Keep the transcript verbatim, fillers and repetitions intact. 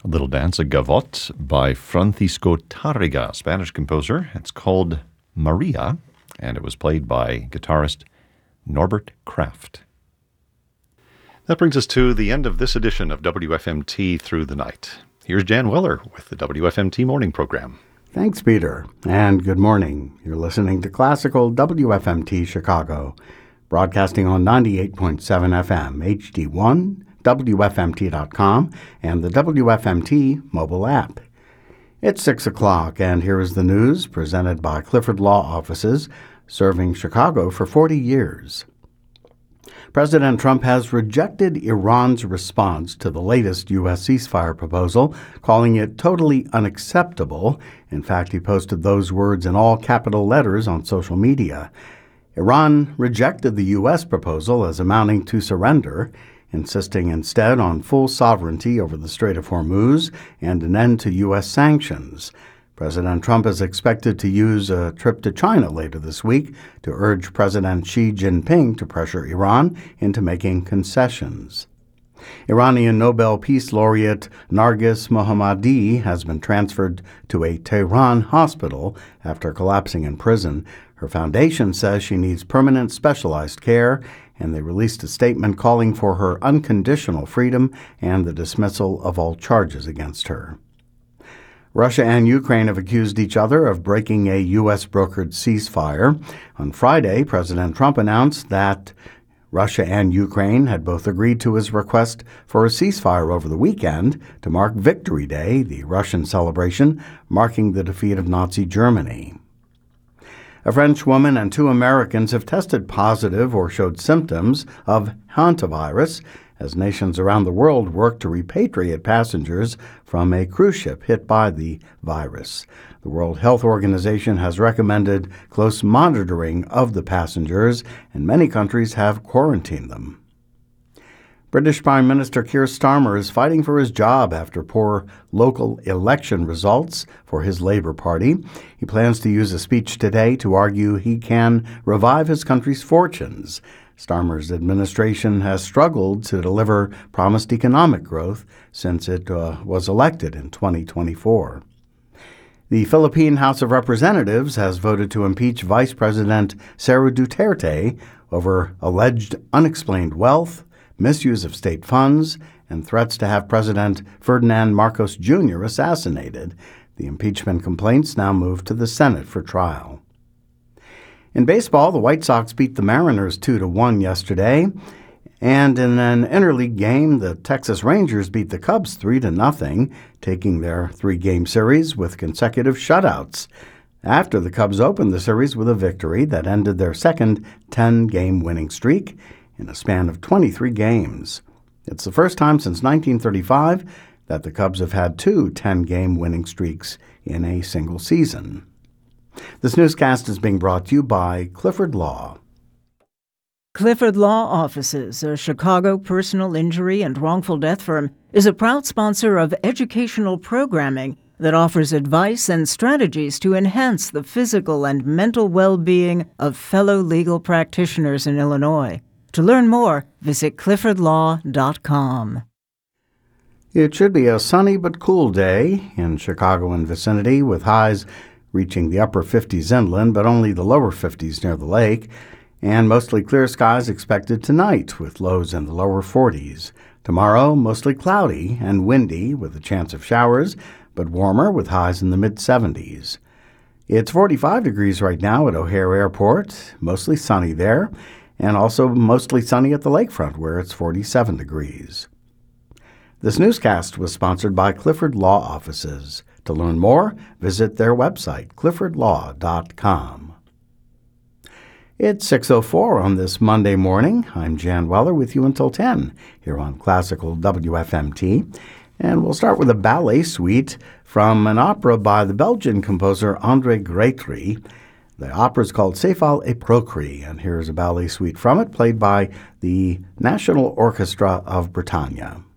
A little dance, a gavotte by Francisco Tarrega, Spanish composer. It's called Maria, and it was played by guitarist Norbert Kraft. That brings us to the end of this edition of W F M T Through the Night. Here's Jan Weller with the W F M T Morning Program. Thanks, Peter, and good morning. You're listening to Classical W F M T Chicago, broadcasting on ninety-eight point seven F M, H D one, W F M T dot com, and the W F M T mobile app. It's six o'clock, and here is the news presented by Clifford Law Offices, serving Chicago for forty years. President Trump has rejected Iran's response to the latest U S ceasefire proposal, calling it totally unacceptable. In fact, he posted those words in all capital letters on social media. Iran rejected the U S proposal as amounting to surrender, insisting instead on full sovereignty over the Strait of Hormuz and an end to U S sanctions. President Trump is expected to use a trip to China later this week to urge President Xi Jinping to pressure Iran into making concessions. Iranian Nobel Peace Laureate Narges Mohammadi has been transferred to a Tehran hospital after collapsing in prison. Her foundation says she needs permanent specialized care, and they released a statement calling for her unconditional freedom and the dismissal of all charges against her. Russia and Ukraine have accused each other of breaking a U S-brokered ceasefire. On Friday, President Trump announced that Russia and Ukraine had both agreed to his request for a ceasefire over the weekend to mark Victory Day, the Russian celebration marking the defeat of Nazi Germany. A French woman and two Americans have tested positive or showed symptoms of hantavirus as nations around the world work to repatriate passengers from a cruise ship hit by the virus. The World Health Organization has recommended close monitoring of the passengers, and many countries have quarantined them. British Prime Minister Keir Starmer is fighting for his job after poor local election results for his Labour Party. He plans to use a speech today to argue he can revive his country's fortunes. Starmer's administration has struggled to deliver promised economic growth since it uh, was elected in twenty twenty-four. The Philippine House of Representatives has voted to impeach Vice President Sara Duterte over alleged unexplained wealth, misuse of state funds, and threats to have President Ferdinand Marcos Junior assassinated. The impeachment complaints now move to the Senate for trial. In baseball, the White Sox beat the Mariners two to one yesterday, and in an interleague game, the Texas Rangers beat the Cubs three to nothing, taking their three-game series with consecutive shutouts. After the Cubs opened the series with a victory that ended their second ten-game winning streak in a span of twenty-three games. It's the first time since nineteen thirty-five that the Cubs have had two ten-game winning streaks in a single season. This newscast is being brought to you by Clifford Law. Clifford Law Offices, a Chicago personal injury and wrongful death firm, is a proud sponsor of educational programming that offers advice and strategies to enhance the physical and mental well-being of fellow legal practitioners in Illinois. To learn more, visit clifford law dot com. It should be a sunny but cool day in Chicago and vicinity, with highs reaching the upper fifties inland, but only the lower fifties near the lake, and mostly clear skies expected tonight, with lows in the lower forties. Tomorrow, mostly cloudy and windy, with a chance of showers, but warmer with highs in the mid-seventies. It's forty-five degrees right now at O'Hare Airport, mostly sunny there, and also mostly sunny at the lakefront, where it's forty-seven degrees. This newscast was sponsored by Clifford Law Offices. To learn more, visit their website, clifford law dot com. It's six oh four on this Monday morning. I'm Jan Weller with you until ten here on Classical W F M T. And we'll start with a ballet suite from an opera by the Belgian composer André Grétry. The opera is called Céphale et Procris, and here's a ballet suite from it played by the National Orchestra of Bretagne.